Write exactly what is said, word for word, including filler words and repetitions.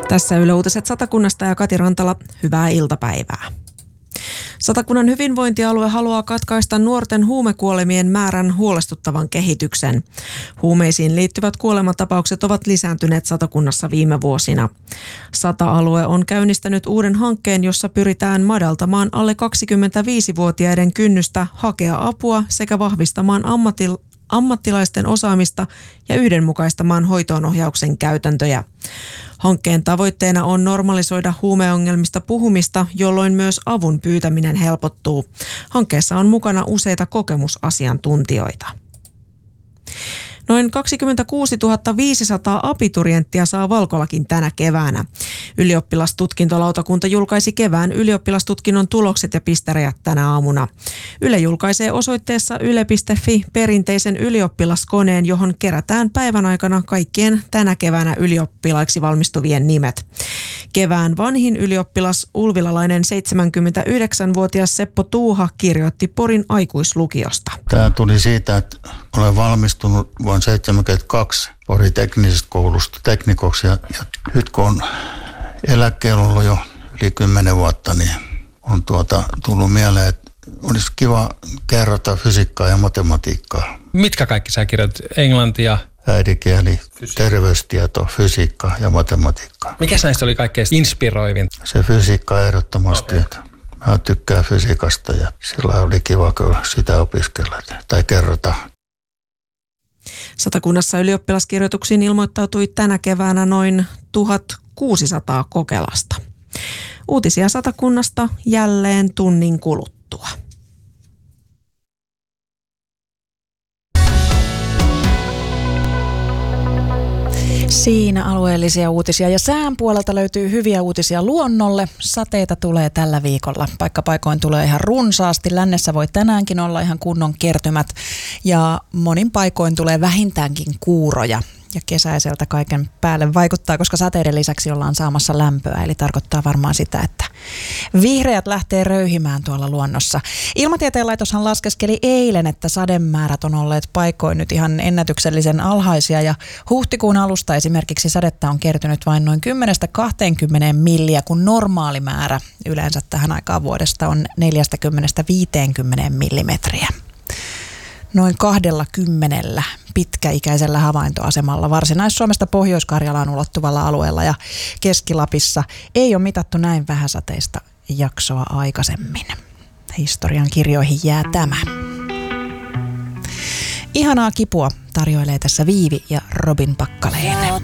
Tässä Yle Uutiset Satakunnasta ja Kati Rantala, hyvää iltapäivää. Satakunnan hyvinvointialue haluaa katkaista nuorten huumekuolemien määrän huolestuttavan kehityksen. Huumeisiin liittyvät kuolematapaukset ovat lisääntyneet Satakunnassa viime vuosina. Sata-alue on käynnistänyt uuden hankkeen, jossa pyritään madaltamaan alle kaksikymmentäviisivuotiaiden kynnystä hakea apua sekä vahvistamaan ammatil- ammattilaisten osaamista ja yhdenmukaistamaan hoitoonohjauksen käytäntöjä. Hankkeen tavoitteena on normalisoida huumeongelmista puhumista, jolloin myös avun pyytäminen helpottuu. Hankkeessa on mukana useita kokemusasiantuntijoita. Noin kaksikymmentäkuusituhatta viisisataa abiturienttia saa Valkolakin tänä keväänä. Ylioppilastutkintolautakunta julkaisi kevään ylioppilastutkinnon tulokset ja pistereijät tänä aamuna. Yle julkaisee osoitteessa yle piste fi perinteisen ylioppilaskoneen, johon kerätään päivän aikana kaikkien tänä keväänä ylioppilaiksi valmistuvien nimet. Kevään vanhin ylioppilas ulvilalainen seitsemänkymmentäyhdeksänvuotias Seppo Tuuha kirjoitti Porin aikuislukiosta. Tämä tuli siitä, että olen valmistunut vuonna seitsemänkymmentäkaksi Porin teknisestä koulusta teknikoksi ja, ja nyt kun on eläkkeellä ollut jo yli kymmenen vuotta, niin on tuota, tullut mieleen, että olisi kiva kerrata fysiikkaa ja matematiikkaa. Mitkä kaikki sä kirjoitat? Englantia? Äidinkieli, terveystieto, fysiikka ja matematiikka. Mikä näistä oli kaikkein inspiroivin? Se fysiikka ehdottomasti. Okay. Mä tykkään fysiikasta ja sillä oli kiva kyllä sitä opiskella tai kerrota. Satakunnassa ylioppilaskirjoituksiin ilmoittautui tänä keväänä noin tuhatkuusisataa kokelasta. Uutisia Satakunnasta jälleen tunnin kuluttua. Siinä alueellisia uutisia ja sään puolelta löytyy hyviä uutisia luonnolle. Sateita tulee tällä viikolla. Paikka paikoin tulee ihan runsaasti. Lännessä voi tänäänkin olla ihan kunnon kertymät ja monin paikoin tulee vähintäänkin kuuroja. Ja kesäiseltä kaiken päälle vaikuttaa, koska sateiden lisäksi ollaan saamassa lämpöä. Eli tarkoittaa varmaan sitä, että vihreät lähtee röyhimään tuolla luonnossa. Ilmatieteen laitoshan laskeskeli eilen, että sademäärät on olleet paikoin nyt ihan ennätyksellisen alhaisia. Ja huhtikuun alusta esimerkiksi sadetta on kertynyt vain noin kymmenestä kahteenkymmeneen milliä, kun normaali määrä yleensä tähän aikaan vuodesta on neljäkymmentä viisikymmentä millimetriä. Noin kahdella kymmenellä pitkäikäisellä havaintoasemalla Varsinais-Suomesta Pohjois-Karjalaan ulottuvalla alueella ja Keski-Lapissa ei ole mitattu näin vähäsateista jaksoa aikaisemmin. Historian kirjoihin jää tämä. Ihanaa kipua tarjoilee tässä Viivi ja Robin Pakkaleen.